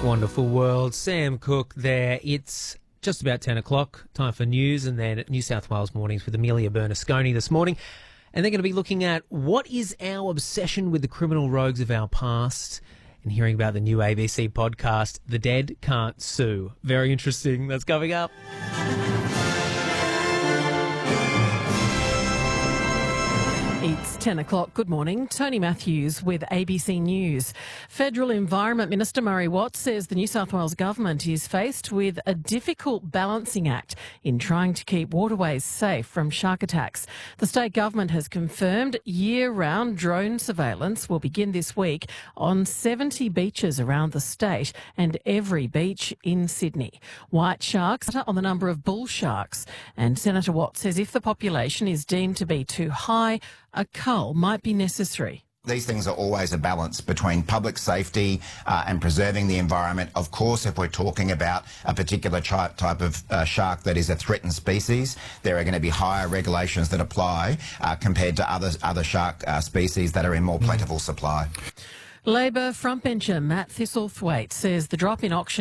Wonderful world. Sam Cooke there. It's just about 10 o'clock. Time for news, and then New South Wales Mornings with Amelia Bernasconi this morning. And they're going to be looking at what is our obsession with the criminal rogues of our past, and hearing about the new ABC podcast, The Dead Can't Sue. Very interesting. That's coming up. It's 10 o'clock. Good morning. Tony Matthews with ABC News. Federal Environment Minister Murray Watt says the New South Wales government is faced with a difficult balancing act in trying to keep waterways safe from shark attacks. The state government has confirmed year-round drone surveillance will begin this week on 70 beaches around the state and every beach in Sydney. White sharks on the number of bull sharks, and Senator Watt says if the population is deemed to be too high, a cull might be necessary. These things are always a balance between public safety and preserving the environment. Of course, if we're talking about a particular type of shark that is a threatened species, there are going to be higher regulations that apply compared to other shark species that are in more plentiful supply. Labor frontbencher Matt Thistlethwaite says the drop in auction